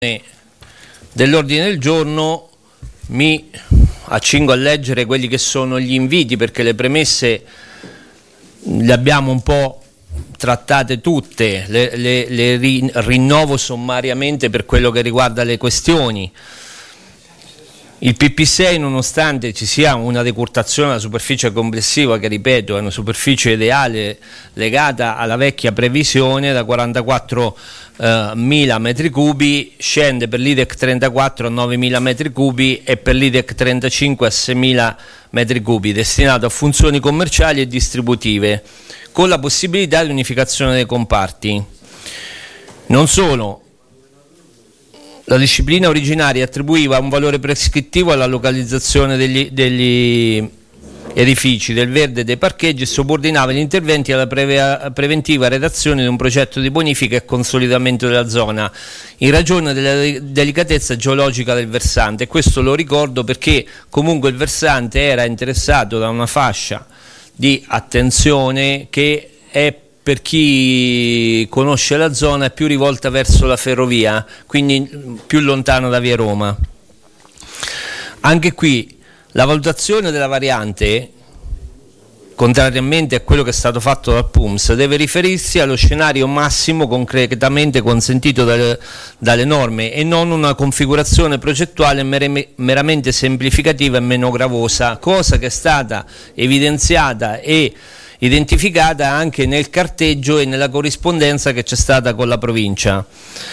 dell'ordine del giorno mi accingo a leggere quelli che sono gli inviti, perché le premesse le abbiamo un po' trattate tutte, le rinnovo sommariamente per quello che riguarda le questioni. Il PP6, nonostante ci sia una decurtazione della superficie complessiva, che ripeto è una superficie ideale legata alla vecchia previsione da 44.000 metri cubi, scende per l'IDEC 34 a 9.000 metri cubi e per l'IDEC 35 a 6.000 metri cubi, destinato a funzioni commerciali e distributive, con la possibilità di unificazione dei comparti. Non solo. La disciplina originaria attribuiva un valore prescrittivo alla localizzazione degli edifici, del verde e dei parcheggi e subordinava gli interventi alla preventiva redazione di un progetto di bonifica e consolidamento della zona, in ragione della delicatezza geologica del versante. Questo lo ricordo perché comunque il versante era interessato da una fascia di attenzione che è, per chi conosce la zona, è più rivolta verso la ferrovia, quindi più lontano da via Roma. Anche qui la valutazione della variante, contrariamente a quello che è stato fatto dal PUMS, deve riferirsi allo scenario massimo concretamente consentito dalle norme e non una configurazione progettuale meramente semplificativa e meno gravosa, cosa che è stata evidenziata e identificata anche nel carteggio e nella corrispondenza che c'è stata con la provincia.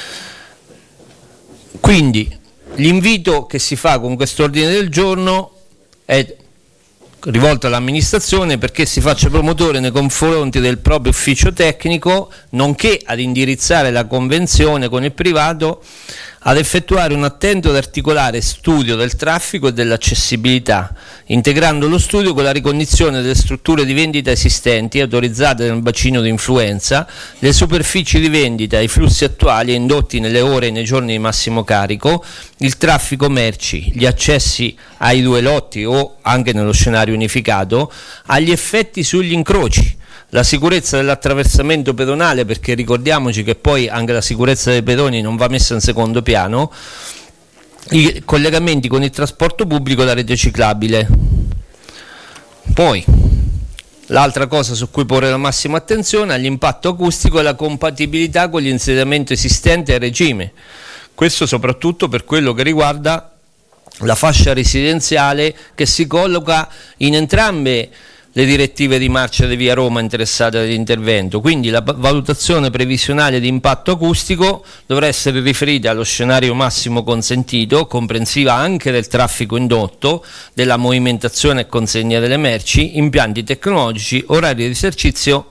Quindi l'invito che si fa con quest'ordine del giorno è rivolto all'amministrazione perché si faccia promotore nei confronti del proprio ufficio tecnico, nonché ad indirizzare la convenzione con il privato ad effettuare un attento ed articolare studio del traffico e dell'accessibilità, integrando lo studio con la ricognizione delle strutture di vendita esistenti autorizzate nel bacino di influenza, le superfici di vendita, i flussi attuali e indotti nelle ore e nei giorni di massimo carico, il traffico merci, gli accessi ai due lotti o anche nello scenario unificato, agli effetti sugli incroci, la sicurezza dell'attraversamento pedonale, perché ricordiamoci che poi anche la sicurezza dei pedoni non va messa in secondo piano, i collegamenti con il trasporto pubblico e la rete ciclabile. Poi l'altra cosa su cui porre la massima attenzione è l'impatto acustico e la compatibilità con l'insediamento esistente a regime, questo soprattutto per quello che riguarda la fascia residenziale che si colloca in entrambe le direttive di marcia di via Roma interessate dall'intervento. Quindi la valutazione previsionale di impatto acustico dovrà essere riferita allo scenario massimo consentito, comprensiva anche del traffico indotto, della movimentazione e consegna delle merci, impianti tecnologici, orari di esercizio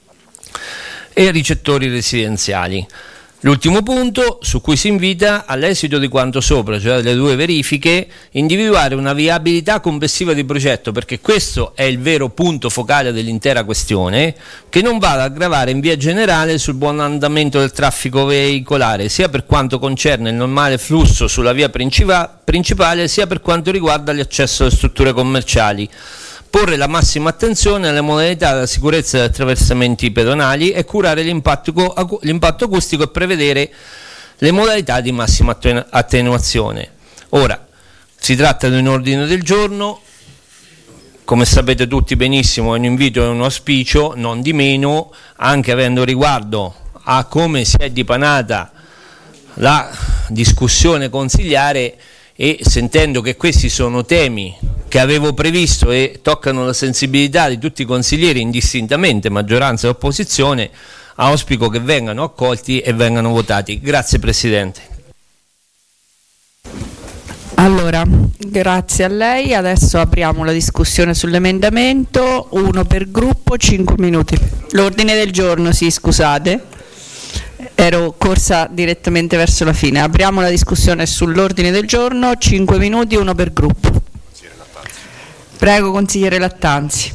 e ricettori residenziali. L'ultimo punto su cui si invita, all'esito di quanto sopra, cioè delle due verifiche, individuare una viabilità complessiva di progetto, perché questo è il vero punto focale dell'intera questione, che non va ad aggravare in via generale sul buon andamento del traffico veicolare, sia per quanto concerne il normale flusso sulla via principale, sia per quanto riguarda l'accesso alle strutture commerciali. Porre la massima attenzione alle modalità della sicurezza degli attraversamenti pedonali e curare l'impatto acustico e prevedere le modalità di massima attenuazione. Ora, si tratta di un ordine del giorno, come sapete tutti benissimo è un invito e un auspicio, non di meno, anche avendo riguardo a come si è dipanata la discussione consigliare e sentendo che questi sono temi che avevo previsto e toccano la sensibilità di tutti i consiglieri indistintamente, maggioranza e opposizione, auspico che vengano accolti e vengano votati. Grazie Presidente. Allora, grazie a lei. Adesso apriamo la discussione sull'emendamento, uno per gruppo, 5 minuti. L'ordine del giorno, sì, scusate. Ero corsa direttamente verso la fine. Apriamo la discussione sull'ordine del giorno, 5 minuti, uno per gruppo. Prego, consigliere Lattanzi.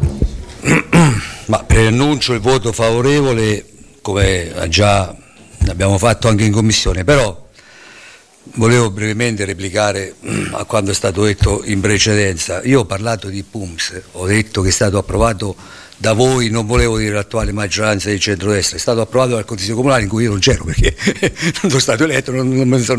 Ma preannuncio il voto favorevole, come già abbiamo fatto anche in commissione, però volevo brevemente replicare a quanto è stato detto in precedenza. Io ho parlato di PUMS, ho detto che è stato approvato da voi, non volevo dire l'attuale maggioranza di centrodestra, è stato approvato dal Consiglio Comunale in cui io non c'ero perché non sono stato eletto, non